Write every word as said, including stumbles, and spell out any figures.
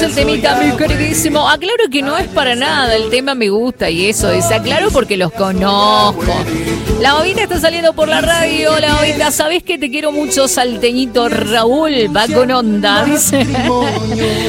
El temita, mi queridísimo. Aclaro que no es para nada el tema me gusta y eso. Dice, aclaro porque los conozco. La Bobita está saliendo por la radio. La Bobita, ¿sabés que te quiero mucho, salteñito Raúl? Va con onda, dice.